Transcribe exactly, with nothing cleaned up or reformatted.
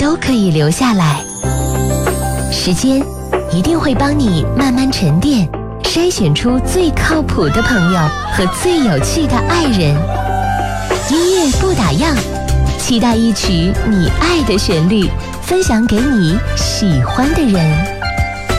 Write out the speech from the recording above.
都可以留下来。时间一定会帮你慢慢沉淀，筛选出最靠谱的朋友和最有趣的爱人。音乐不打烊，期待一曲你爱的旋律，分享给你喜欢的人。